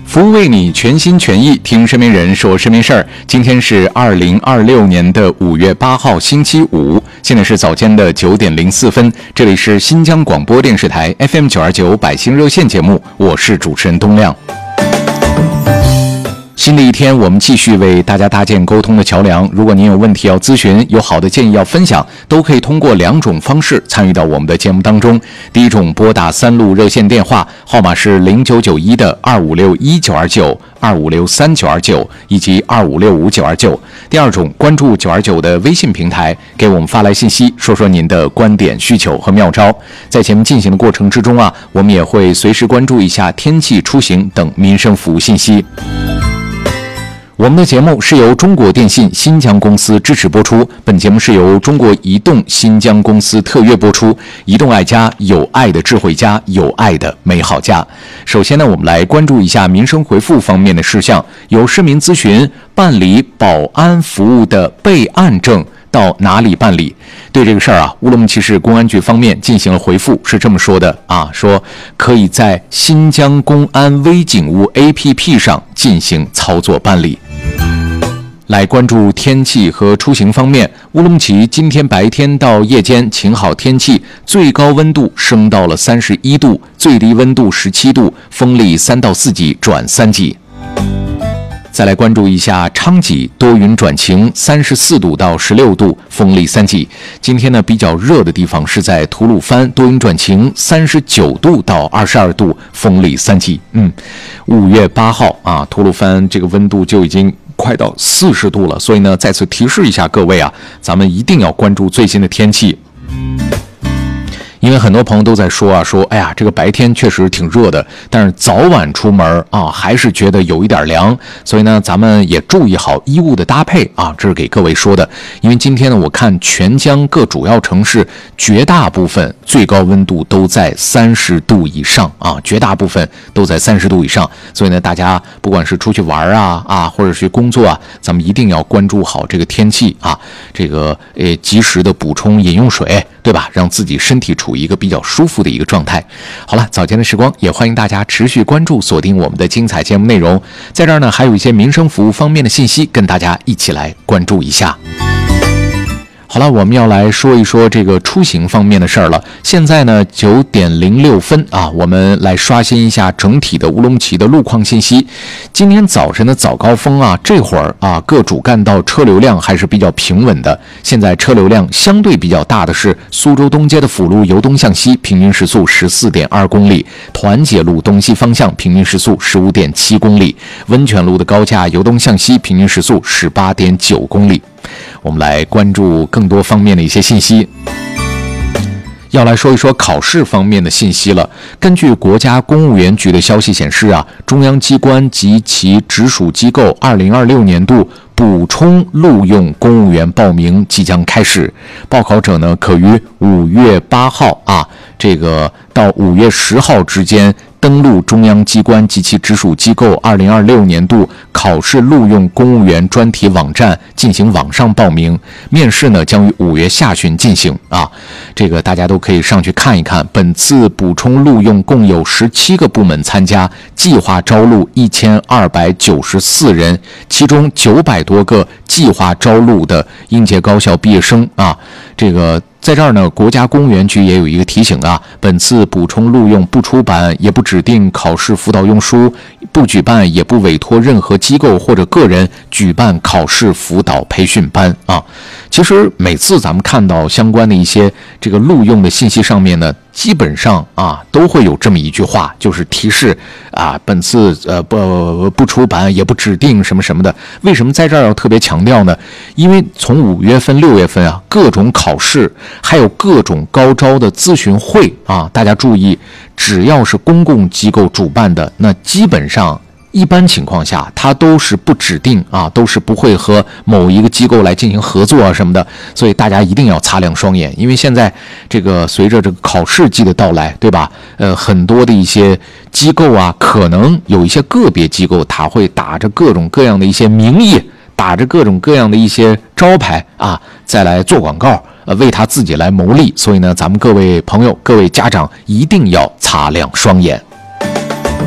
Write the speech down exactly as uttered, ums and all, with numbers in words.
服务为你全心全意听身边人说身边事儿。今天是二零二六年的五月八号星期五，现在是早间的九点零四分，这里是新疆广播电视台 F M 九二九百姓热线节目，我是主持人东亮。新的一天，我们继续为大家搭建沟通的桥梁。如果您有问题要咨询，有好的建议要分享，都可以通过两种方式参与到我们的节目当中。第一种，拨打三路热线电话，号码是零九九一的二五六一九二九、二五六三九二九以及二五六五九二九。第二种，关注九二九的微信平台，给我们发来信息，说说您的观点、需求和妙招。在节目进行的过程之中啊，我们也会随时关注一下天气、出行等民生服务信息。我们的节目是由中国电信新疆公司支持播出，本节目是由中国移动新疆公司特约播出。移动爱家，有爱的智慧家，有爱的美好家。首先呢，我们来关注一下民生回复方面的事项。有市民咨询办理保安服务的备案证到哪里办理？对这个事儿啊，乌鲁木齐市公安局方面进行了回复，是这么说的啊，说可以在新疆公安微警务 A P P 上进行操作办理。来关注天气和出行方面，乌鲁木齐今天白天到夜间晴好天气，最高温度升到了三十一度，最低温度十七度，风力三到四级转三级。再来关注一下昌吉，多云转晴，三十四度到十六度，风力三级。今天呢，比较热的地方是在吐鲁番，多云转晴，三十九度到二十二度，风力三级。嗯，五月八号啊，吐鲁番这个温度就已经快到四十度了，所以呢，再次提示一下各位啊，咱们一定要关注最新的天气。因为很多朋友都在说啊，说哎呀，这个白天确实挺热的，但是早晚出门啊，还是觉得有一点凉，所以呢，咱们也注意好衣物的搭配啊，这是给各位说的。因为今天呢，我看全疆各主要城市绝大部分最高温度都在三十度以上啊，绝大部分都在三十度以上，所以呢，大家不管是出去玩啊啊，或者是工作啊，咱们一定要关注好这个天气啊，这个呃及时的补充饮用水，对吧？让自己身体处于一个比较舒服的一个状态。好了，早间的时光也欢迎大家持续关注锁定我们的精彩节目内容。在这儿呢，还有一些民生服务方面的信息跟大家一起来关注一下。好了，我们要来说一说这个出行方面的事儿了。现在呢，九点零六分啊，我们来刷新一下整体的乌鲁木齐的路况信息。今天早晨的早高峰啊，这会儿啊，各主干道车流量还是比较平稳的。现在车流量相对比较大的是苏州东街的辅路由东向西，平均时速十四点二公里；团结路东西方向平均时速十五点七公里；温泉路的高架由东向西，平均时速十八点九公里。我们来关注更多方面的一些信息。要来说一说考试方面的信息了。根据国家公务员局的消息显示啊，中央机关及其直属机构二零二六年度补充录用公务员报名即将开始，报考者呢可于五月八号啊，这个到五月十号之间登录中央机关及其直属机构二零二六年度考试录用公务员专题网站进行网上报名，面试呢将于五月下旬进行啊，这个大家都可以上去看一看。本次补充录用共有十七个部门参加，计划招录一千二百九十四人，其中九百多个计划招录的应届高校毕业生啊，这个。在这儿呢，国家公务员局也有一个提醒啊，本次补充录用不出版，也不指定考试辅导用书，不举办，也不委托任何机构或者个人举办考试辅导培训班啊。其实每次咱们看到相关的一些这个录用的信息上面呢，基本上啊都会有这么一句话，就是提示啊，本次呃不不出版，也不指定什么什么的。为什么在这儿要特别强调呢？因为从五月份、六月份啊，各种考试还有各种高招的咨询会啊，大家注意，只要是公共机构主办的，那基本上。一般情况下，它都是不指定啊，都是不会和某一个机构来进行合作啊什么的，所以大家一定要擦亮双眼，因为现在这个随着这个考试季的到来，对吧？呃，很多的一些机构啊，可能有一些个别机构，它会打着各种各样的一些名义，打着各种各样的一些招牌啊，再来做广告，呃，为他自己来谋利。所以呢，咱们各位朋友、各位家长一定要擦亮双眼。